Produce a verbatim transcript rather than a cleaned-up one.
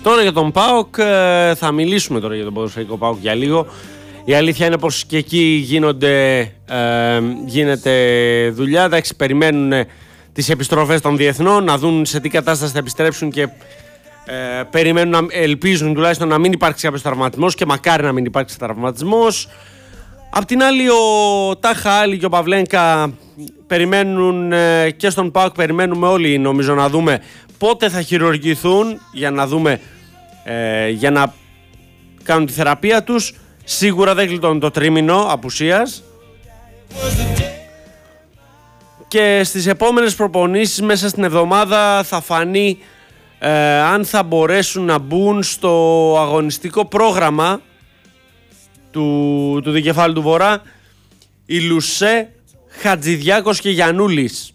Τώρα για τον ΠΑΟΚ, θα μιλήσουμε τώρα για τον ποδοσφαιρικό ΠΑΟΚ για λίγο. Η αλήθεια είναι πως και εκεί γίνονται, ε, γίνεται δουλειά. Εντάξει, περιμένουν τις επιστροφές των διεθνών, να δουν σε τι κατάσταση θα επιστρέψουν και ε, περιμένουν, να, ελπίζουν τουλάχιστον να μην υπάρξει κάποιος τραυματισμός και μακάρι να μην υπάρξει τραυματισμός. Απ' την άλλη, ο Τάχα Άλλη και ο Παυλένκα περιμένουν ε, και στον ΠΑΟΚ, περιμένουμε όλοι νομίζω να δούμε πότε θα χειρουργηθούν για να δούμε, ε, για να κάνουν τη θεραπεία τους. Σίγουρα δεν γλιτώνουν το τρίμηνο απουσίας. Και στις επόμενες προπονήσεις μέσα στην εβδομάδα θα φανεί ε, αν θα μπορέσουν να μπουν στο αγωνιστικό πρόγραμμα του, του Δικεφάλου του Βορρά οι Λουσέ, Χατζηδιάκος και Γιαννούλης.